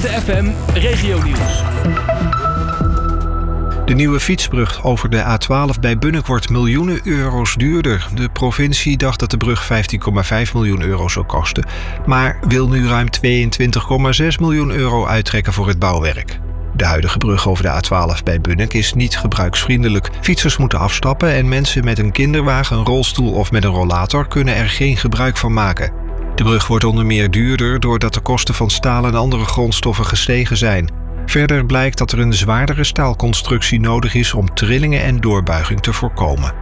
FM Regionieuws. De nieuwe fietsbrug over de A12 bij Bunnik wordt miljoenen euro's duurder. De provincie dacht dat de brug 15,5 miljoen euro zou kosten, maar wil nu ruim 22,6 miljoen euro uittrekken voor het bouwwerk. De huidige brug over de A12 bij Bunnik is niet gebruiksvriendelijk. Fietsers moeten afstappen en mensen met een kinderwagen, een rolstoel of met een rollator kunnen er geen gebruik van maken. De brug wordt onder meer duurder doordat de kosten van staal en andere grondstoffen gestegen zijn. Verder blijkt dat er een zwaardere staalconstructie nodig is om trillingen en doorbuiging te voorkomen.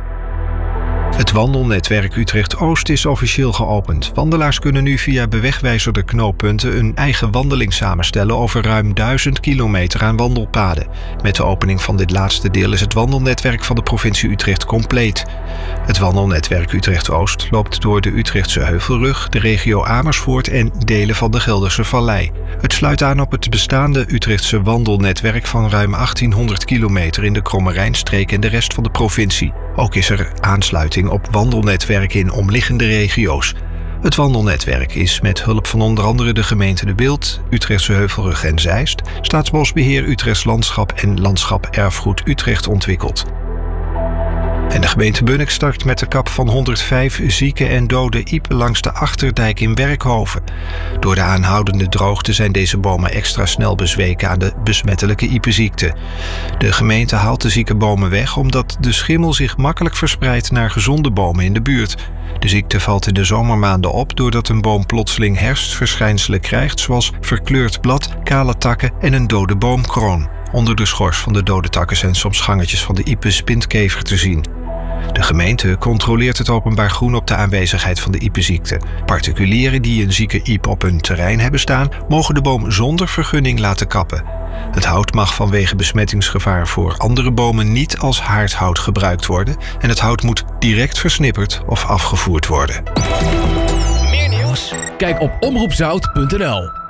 Het wandelnetwerk Utrecht-Oost is officieel geopend. Wandelaars kunnen nu via bewegwijzerde knooppunten een eigen wandeling samenstellen over ruim 1000 kilometer aan wandelpaden. Met de opening van dit laatste deel is het wandelnetwerk van de provincie Utrecht compleet. Het wandelnetwerk Utrecht-Oost loopt door de Utrechtse Heuvelrug, de regio Amersfoort en delen van de Gelderse Vallei. Het sluit aan op het bestaande Utrechtse wandelnetwerk van ruim 1800 kilometer in de Kromme-Rijnstreek en de rest van de provincie. Ook is er aansluiting op wandelnetwerken in omliggende regio's. Het wandelnetwerk is met hulp van onder andere de gemeente De Bilt, Utrechtse Heuvelrug en Zeist, Staatsbosbeheer Utrechts Landschap en Landschap Erfgoed Utrecht ontwikkeld. En de gemeente Bunnik start met de kap van 105 zieke en dode iepen langs de Achterdijk in Werkhoven. Door de aanhoudende droogte zijn deze bomen extra snel bezweken aan de besmettelijke iepenziekte. De gemeente haalt de zieke bomen weg omdat de schimmel zich makkelijk verspreidt naar gezonde bomen in de buurt. De ziekte valt in de zomermaanden op doordat een boom plotseling herfstverschijnselen krijgt, zoals verkleurd blad, kale takken en een dode boomkroon. Onder de schors van de dode takken zijn soms gangetjes van de iepenspintkever te zien. De gemeente controleert het openbaar groen op de aanwezigheid van de iepenziekte. Particulieren die een zieke iep op hun terrein hebben staan, mogen de boom zonder vergunning laten kappen. Het hout mag vanwege besmettingsgevaar voor andere bomen niet als haardhout gebruikt worden en het hout moet direct versnipperd of afgevoerd worden. Meer nieuws? Kijk op omroepzout.nl.